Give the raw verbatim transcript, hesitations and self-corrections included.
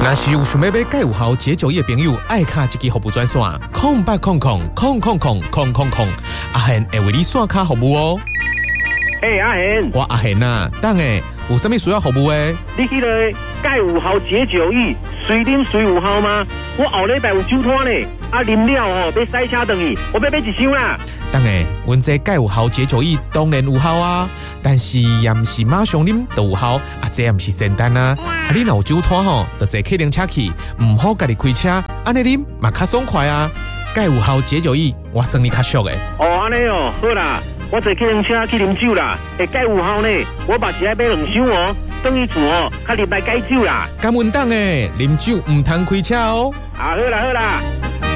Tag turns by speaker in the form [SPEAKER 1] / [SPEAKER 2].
[SPEAKER 1] 若是有想要买介有效解酒液的朋友，爱卡一支服务专线，空八空空空空空空空空，阿贤会为你线卡服务哦。
[SPEAKER 2] 哎、欸，阿贤，
[SPEAKER 1] 我阿贤啊，等下有啥物需要服务的？
[SPEAKER 2] 你迄个介有效解酒液，随啉随有效吗？我后礼拜有酒摊呢，啊啉了吼，要塞车转去，我要买一箱啦。
[SPEAKER 1] 等下，阮这介有效解酒液当然有效啊，但是也毋是马上啉就有效，啊这也毋是仙丹啊。啊你若有酒摊吼，就坐客人车去，毋好家己开车，安尼啉嘛较爽快啊。介有效解酒液，我算你较俗诶。
[SPEAKER 2] 哦，安尼哦，好啦，我坐客人车去啉酒啦，会介有效呢。我嘛是爱买两箱哦，等于厝哦，较入来解酒啦。
[SPEAKER 1] 敢稳当诶，啉酒毋通开车哦。
[SPEAKER 2] 啊，好啦好啦。